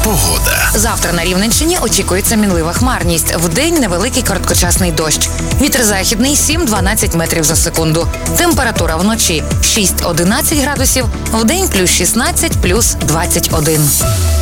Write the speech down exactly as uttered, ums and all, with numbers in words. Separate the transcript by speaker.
Speaker 1: Погода.
Speaker 2: Завтра на Рівненщині очікується мінлива хмарність. Вдень невеликий короткочасний дощ. Вітер західний сім-дванадцять метрів за секунду. Температура вночі шість-одинадцять градусів, вдень плюс шістнадцять, плюс двадцять один.